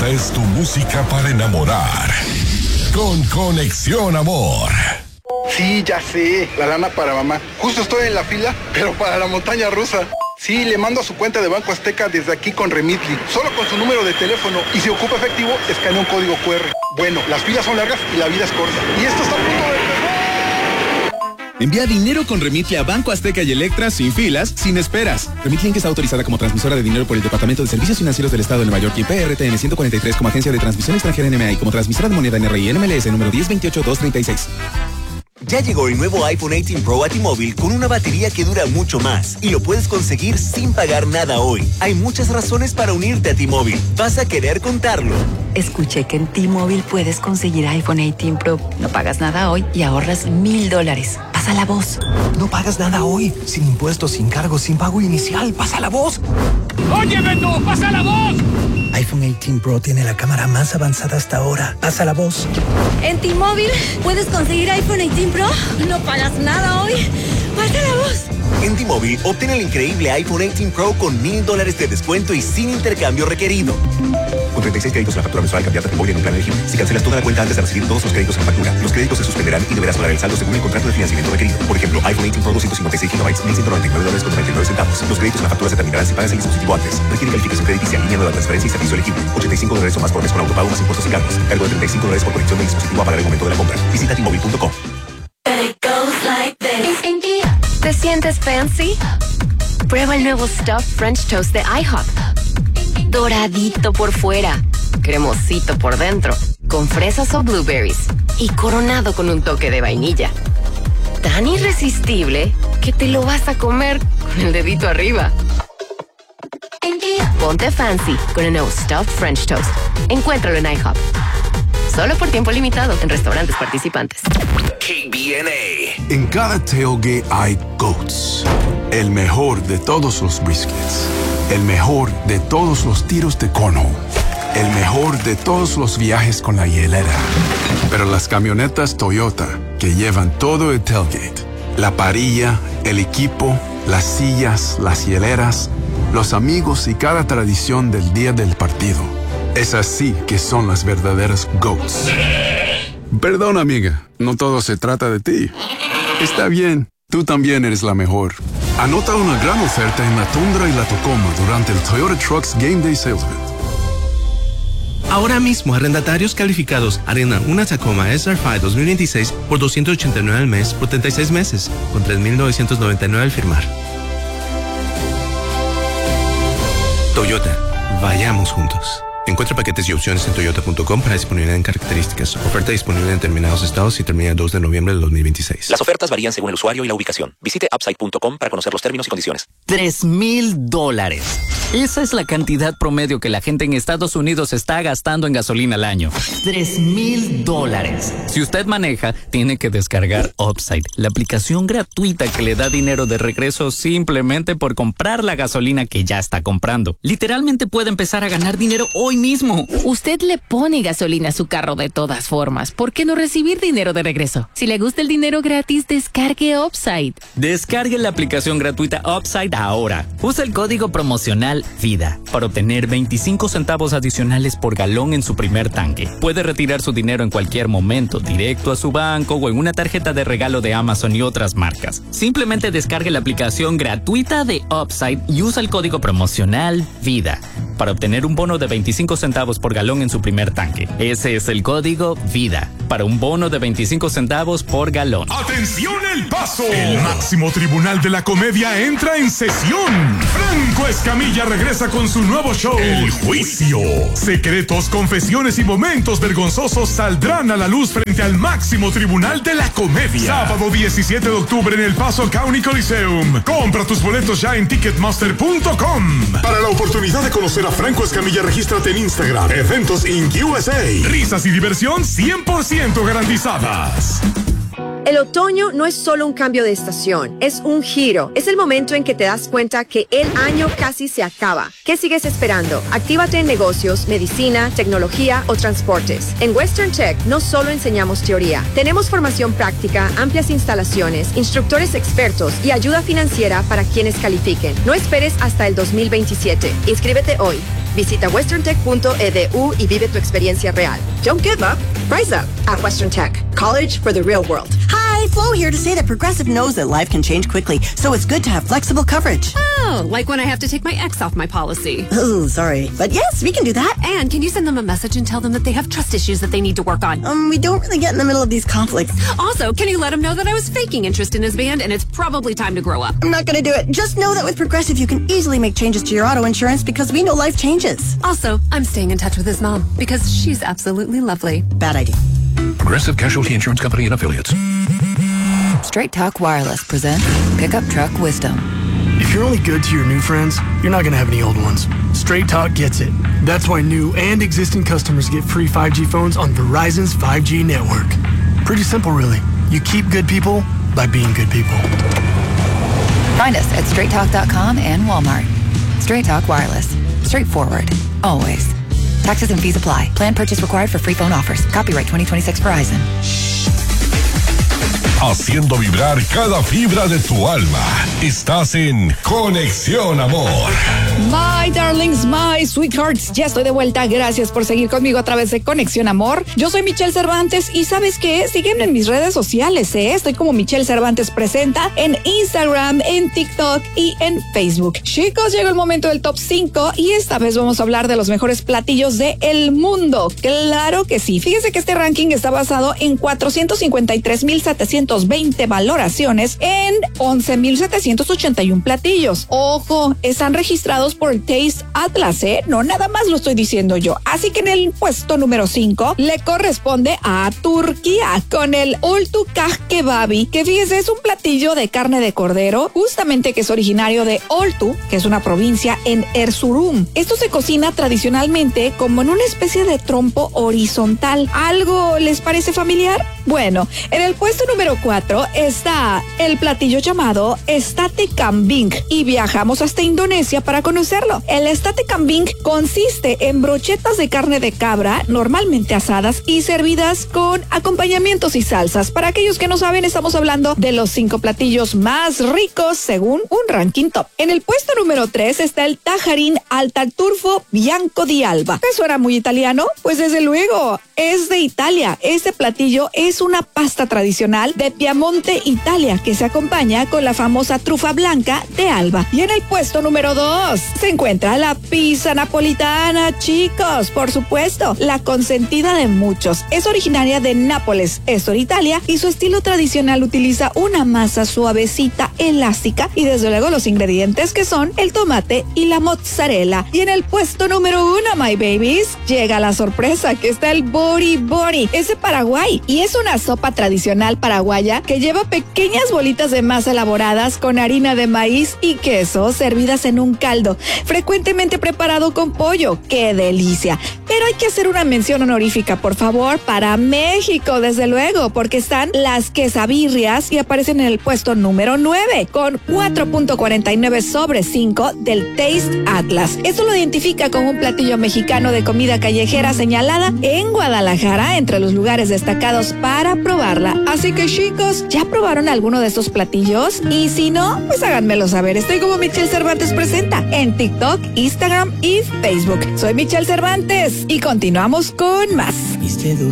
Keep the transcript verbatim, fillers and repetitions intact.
Esta es tu música para enamorar. Con Conexión Amor. Sí, ya sé, la lana para mamá. Justo estoy en la fila, pero para la montaña rusa. Sí, le mando a su cuenta de Banco Azteca desde aquí con Remitly. Solo con su número de teléfono. Y si ocupa efectivo, escanea un código cu erre. Bueno, las filas son largas y la vida es corta. Y esto está a punto de empezar. Envía dinero con Remitly a Banco Azteca y Electra sin filas, sin esperas. Remitly está autorizada como transmisora de dinero por el Departamento de Servicios Financieros del Estado de Nueva York y P R T N ciento cuarenta y tres como agencia de transmisión extranjera N M A y como transmisora de moneda N R I N M L S número diez veintiocho dos treinta y seis. Ya llegó el nuevo iPhone dieciocho Pro a T-Mobile con una batería que dura mucho más y lo puedes conseguir sin pagar nada hoy. Hay muchas razones para unirte a T-Mobile. Vas a querer contarlo. Escuché que en T-Mobile puedes conseguir iPhone dieciocho Pro. No pagas nada hoy y ahorras mil dólares. Pasa la voz. No pagas nada hoy. Sin impuestos, sin cargos, sin pago inicial. Pasa la voz. ¡Oye, Beto! ¡Pasa la voz! iPhone dieciocho Pro tiene la cámara más avanzada hasta ahora. Pasa la voz. En T-Mobile puedes conseguir iPhone dieciocho Pro. No pagas nada hoy. Pasa la voz. En T-Mobile, obtén el increíble iPhone dieciocho Pro con mil dólares de descuento y sin intercambio requerido. Con treinta y seis créditos en la factura mensual, cambiate a T-Mobile en un plan elegible. Si cancelas toda la cuenta antes de recibir todos los créditos en la factura, los créditos se suspenderán y deberás pagar el saldo según el contrato de financiamiento requerido. Por ejemplo, iPhone dieciocho Pro doscientos cincuenta y seis gigabytes, mil ciento noventa y nueve dólares con noventa y nueve centavos. Los créditos en la factura se terminarán si pagas el dispositivo antes. Requiere calificación crediticia, línea nueva, transferencia y servicio elegible. ochenta y cinco dólares o más por mes con autopago más impuestos y cargos. Cargo de treinta y cinco dólares por conexión del dispositivo a pagar el momento de la compra. Visita T Mobile punto com. ¿Te sientes fancy? Prueba el nuevo Stuffed French Toast de IHOP. Doradito por fuera, cremosito por dentro, con fresas o blueberries y coronado con un toque de vainilla. Tan irresistible que te lo vas a comer con el dedito arriba. Ponte fancy con el nuevo Stuffed French Toast. Encuéntralo en IHOP. Solo por tiempo limitado en restaurantes participantes. K B N A. En cada tailgate hay GOATs. El mejor de todos los briskets. El mejor de todos los tiros de cornhole. El mejor de todos los viajes con la hielera. Pero las camionetas Toyota que llevan todo el tailgate, la parrilla, el equipo, las sillas, las hieleras, los amigos y cada tradición del día del partido. Es así que son las verdaderas GOATs. Perdón, amiga, no todo se trata de ti. Está bien, tú también eres la mejor. Anota una gran oferta en la Tundra y la Tacoma durante el Toyota Trucks Game Day Sales Event. Ahora mismo, arrendatarios calificados arendan una Tacoma S R cinco dos mil veintiséis por doscientos ochenta y nueve al mes por treinta y seis meses, con tres mil novecientos noventa y nueve al firmar. Toyota, vayamos juntos. Encuentra paquetes y opciones en toyota punto com para disponibilidad en características. Oferta disponible en determinados estados y termina el dos de noviembre del dos mil veintiséis. Las ofertas varían según el usuario y la ubicación. Visite upside punto com para conocer los términos y condiciones. Tres mil dólares. Esa es la cantidad promedio que la gente en Estados Unidos está gastando en gasolina al año. Tres mil dólares. Si usted maneja, tiene que descargar Upside, la aplicación gratuita que le da dinero de regreso simplemente por comprar la gasolina que ya está comprando. Literalmente puede empezar a ganar dinero hoy mismo. Usted le pone gasolina a su carro de todas formas. ¿Por qué no recibir dinero de regreso? Si le gusta el dinero gratis, descargue Upside. Descargue la aplicación gratuita Upside ahora. Usa el código promocional VIDA para obtener veinticinco centavos adicionales por galón en su primer tanque. Puede retirar su dinero en cualquier momento, directo a su banco o en una tarjeta de regalo de Amazon y otras marcas. Simplemente descargue la aplicación gratuita de Upside y usa el código promocional VIDA para obtener un bono de veinticinco centavos por galón en su primer tanque. Ese es el código VIDA para un bono de veinticinco centavos por galón. ¡Atención El Paso! El máximo tribunal de la comedia entra en sesión. Franco Escamilla regresa con su nuevo show, El Juicio. Secretos, confesiones y momentos vergonzosos saldrán a la luz frente al máximo tribunal de la comedia. Sábado diecisiete de octubre en El Paso County Coliseum. Compra tus boletos ya en ticketmaster punto com. Para la oportunidad de conocer a Franco Escamilla, regístrate en Instagram, Eventos Inc U S A. Risas y diversión cien por ciento garantizadas. El otoño no es solo un cambio de estación, es un giro. Es el momento en que te das cuenta que el año casi se acaba. ¿Qué sigues esperando? Actívate en negocios, medicina, tecnología o transportes. En Western Tech no solo enseñamos teoría. Tenemos formación práctica, amplias instalaciones, instructores expertos y ayuda financiera para quienes califiquen. No esperes hasta el dos mil veintisiete. Inscríbete hoy. Visita western tech punto e d u y vive tu experiencia real. Don't give up. Rise up at Western Tech. College for the real world. Hi, Flo here to say that Progressive knows that life can change quickly, so it's good to have flexible coverage. Oh, like when I have to take my ex off my policy. Oh, sorry. But yes, we can do that. And can you send them a message and tell them that they have trust issues that they need to work on? Um, we don't really get in the middle of these conflicts. Also, can you let him know that I was faking interest in his band and it's probably time to grow up? I'm not gonna do it. Just know that with Progressive, you can easily make changes to your auto insurance because we know life changes. Also, I'm staying in touch with his mom because she's absolutely lovely. Bad idea. Progressive Casualty Insurance Company and Affiliates. Straight Talk Wireless presents Pickup Truck Wisdom. If you're only good to your new friends, you're not going to have any old ones. Straight Talk gets it. That's why new and existing customers get free five G phones on Verizon's five G network. Pretty simple, really. You keep good people by being good people. Find us at straight talk dot com and Walmart. Straight Talk Wireless. Straightforward. Always. Taxes and fees apply. Plan purchase required for free phone offers. Copyright twenty twenty-six Verizon. Haciendo vibrar cada fibra de tu alma. Estás en Conexión Amor. My darlings, my sweethearts, ya estoy de vuelta. Gracias por seguir conmigo a través de Conexión Amor. Yo soy Michelle Cervantes y ¿sabes qué? Sígueme en mis redes sociales, ¿eh? Estoy como Michelle Cervantes Presenta en Instagram, en TikTok y en Facebook. Chicos, llegó el momento del top cinco y esta vez vamos a hablar de los mejores platillos del mundo. Claro que sí. Fíjense que este ranking está basado en cuatrocientos cincuenta y tres mil setecientos veinte valoraciones en once mil setecientos ochenta y uno platillos. Ojo, están registrados por Taste Atlas, ¿eh? No nada más lo estoy diciendo yo. Así que en el puesto número cinco le corresponde a Turquía con el Oltu Kah Kebabi, que fíjese es un platillo de carne de cordero, justamente que es originario de Oltu, que es una provincia en Erzurum. Esto se cocina tradicionalmente como en una especie de trompo horizontal. ¿Algo les parece familiar? Bueno, en el puesto número cuatro está el platillo llamado Sate Kambing y viajamos hasta Indonesia para conocerlo. El Sate Kambing consiste en brochetas de carne de cabra, normalmente asadas y servidas con acompañamientos y salsas. Para aquellos que no saben, estamos hablando de los cinco platillos más ricos según un ranking top. En el puesto número tres está el Tajarín al Tartufo Bianco di Alba. ¿Te suena muy italiano? Pues desde luego, es de Italia. Este platillo es una pasta tradicional de Piamonte, Italia, que se acompaña con la famosa trufa blanca de Alba. Y en el puesto número dos se encuentra la pizza napolitana, chicos, por supuesto, la consentida de muchos. Es originaria de Nápoles, esto en Italia, y su estilo tradicional utiliza una masa suavecita, elástica, y desde luego los ingredientes que son el tomate y la mozzarella. Y en el puesto número uno, my babies, llega la sorpresa, que está el bori bori. Es de Paraguay y es una sopa tradicional paraguaya que lleva pequeñas bolitas de masa elaboradas con harina de maíz y queso servidas en un caldo, frecuentemente preparado con pollo. ¡Qué delicia! Pero hay que hacer una mención honorífica, por favor, para México, desde luego, porque están las quesabirrias y aparecen en el puesto número nueve, con cuatro punto cuarenta y nueve sobre cinco del Taste Atlas. Esto lo identifica como un platillo mexicano de comida callejera señalada en Guadalajara entre los lugares destacados para probarla. Así que, chicos, ¿ya probaron alguno de estos platillos? Y si no, pues háganmelo saber. Estoy como Michelle Cervantes Presenta en TikTok, Instagram y Facebook. Soy Michelle Cervantes y continuamos con más.